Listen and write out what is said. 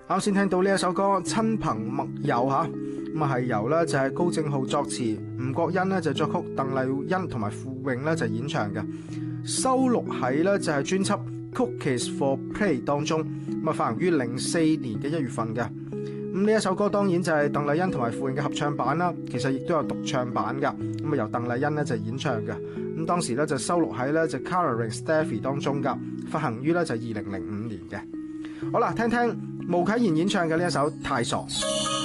啱先聽到呢一首歌《親朋密友》嚇，咁係由咧就係高正浩作詞，吳國欣咧就作曲，鄧麗欣同埋傅穎咧就演唱嘅，收錄喺咧就係專輯《Cookies for Play》當中，咁啊發行於04年嘅1月份嘅。咁呢一首歌當然就係鄧麗欣同埋傅穎嘅合唱版啦，其實亦都有獨唱版㗎，咁啊由鄧麗欣咧就演唱嘅，咁當時咧就收錄喺咧就 Colouring Steffi 當中㗎，發行於咧就2005年嘅。好啦，聽聽巫啟賢演唱嘅呢一首《太傻》。